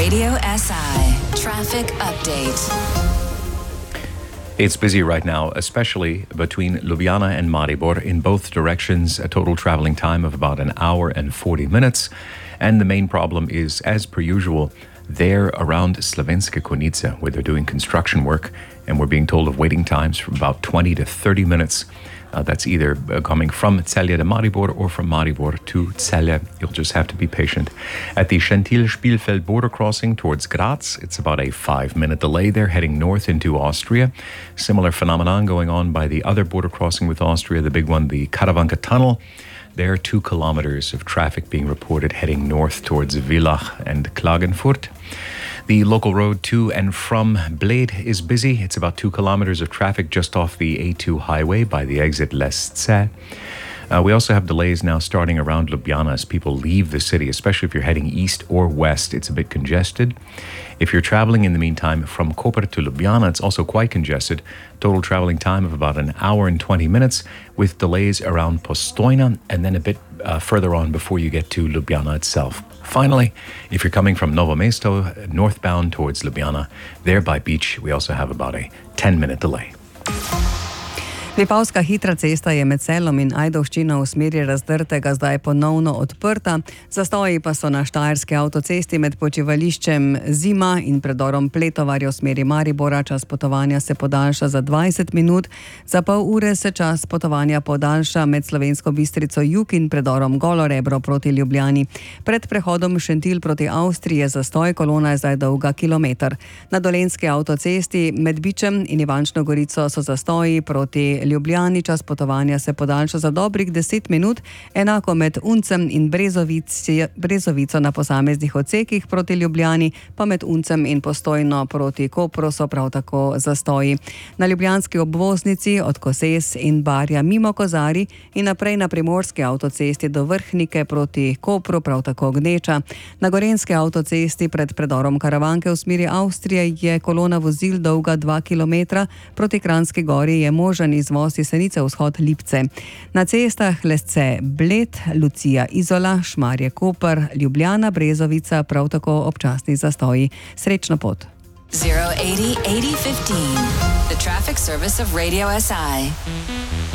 Radio SI Traffic Update. It's busy right now, especially between Ljubljana and Maribor in both directions, a total traveling time of about an hour and 40 minutes. And the main problem is, as per usual, there around Slovenska Konjica, where they're doing construction work, and we're being told of waiting times from about 20 to 30 minutes. That's either coming from Celje to Maribor or from Maribor to Celje. You'll just have to be patient. At the Schentil-Spielfeld border crossing towards Graz, it's about a 5-minute delay there heading north into Austria. Similar phenomenon going on by the other border crossing with Austria, the big one, the Karavanka Tunnel. There are 2 kilometers of traffic being reported heading north towards Villach and Klagenfurt. The local road to and from Bled is busy. It's about 2 kilometers of traffic just off the A2 highway by the exit Lesce. We also have delays now starting around Ljubljana as people leave the city, especially if you're heading east or west. It's a bit congested. If you're traveling in the meantime from Koper to Ljubljana, it's also quite congested. Total traveling time of about an hour and 20 minutes with delays around Postojna and then a bit further on before you get to Ljubljana itself. Finally, if you're coming from Novo Mesto northbound towards Ljubljana, there by beach, we also have about a 10-minute delay. Vipavska hitra cesta je med Celom in Ajdovščino v smeri Razdrtega zdaj ponovno odprta. Zastoji pa so na štajerski avtocesti med počivališčem Zima in predorom Pletovarja v smeri Maribora. Čas potovanja se podaljša za 20 minut. Za pol ure se čas potovanja podaljša med Slovensko Bistrico jug in predorom Golo Rebro proti Ljubljani. Pred prehodom Šentil proti Avstriji je zastoj, kolona je zdaj dolga kilometer. Na dolenjski avtocesti med Bičem in Ivančno Gorico so zastoji proti Ljubljani, čas potovanja se podaljša za dobrih 10 minut, enako med Uncem in Brezovico na posameznih odsekih proti Ljubljani, pa med Uncem in Postojno proti Kopru so prav tako zastoji. Na ljubljanski obvoznici od Koses in Barja mimo Kozari in naprej na primorski avtocesti do Vrhnike proti Kopru, prav tako gneča. Na gorenjski avtocesti pred predorom Karavanke v smeri Avstrije je kolona vozil dolga 2 km, proti Kranjski gori je možen izvoz Jesenice vzhod Lipce. Na cestah Lesce Bled, Lucija Izola, Šmarje Koper, Ljubljana Brezovica, prav tako občasni zastoji. Srečno pot. 080 80 15. The traffic service of Radio SI.